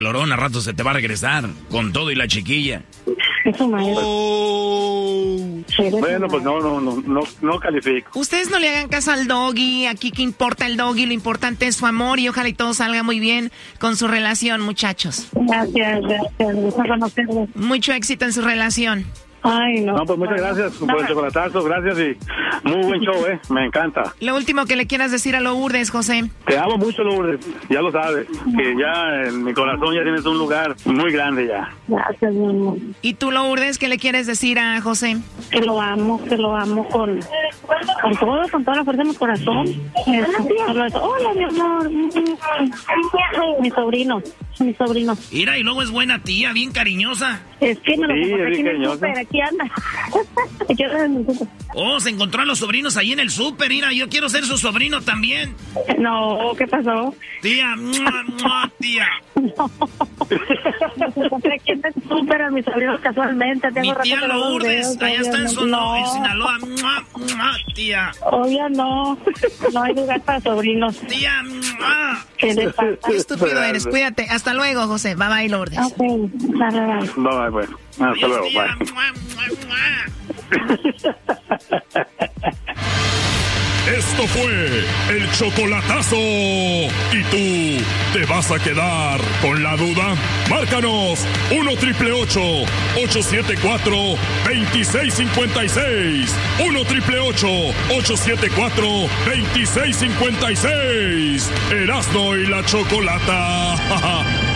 Lorón, a rato se te va a regresar con todo y la chiquilla. Eso maestro. Bueno, pues no califico. Ustedes no le hagan caso al Doggy. Aquí que importa el Doggy, lo importante es su amor y ojalá y todo salga muy bien con su relación, muchachos. Gracias. Gusto conocerlos. Mucho éxito en su relación. Ay, no. No, pues muchas gracias por el chocolatazo, gracias y muy buen show, me encanta. Lo último que le quieras decir a Lourdes, José. Te amo mucho, Lourdes, ya lo sabes, que ya en mi corazón ya tienes un lugar muy grande ya. Gracias, mi amor. ¿Y tú, Lourdes, qué le quieres decir a José? Que lo amo con todo, con toda la fuerza de mi corazón. Hola, mi amor. Mi sobrino. Mira, y luego es buena tía, bien cariñosa. Es que me lo encontré aquí en el cariñosa. súper, aquí anda. Aquí anda en el súper. Oh, se encontró a los sobrinos ahí en el súper, mira, yo quiero ser su sobrino también. No, ¿qué pasó? Tía, tía. No. Me encontré aquí en el súper a mis sobrinos casualmente. Mi tía Lourdes, allá está en Sinaloa. Tía. Obvio no hay lugar para sobrinos. Tía. ¿Qué le pasa? Qué estúpido eres, cuídate. Hasta luego, José. Bye bye, Lourdes. Ok, bye. Bye, bueno, hasta luego, Tía. bye. Esto fue el chocolatazo. ¿Y tú te vas a quedar con la duda? Márcanos 1-888-874-2656. 1-888-874-2656. Erasmo y la Chocolata.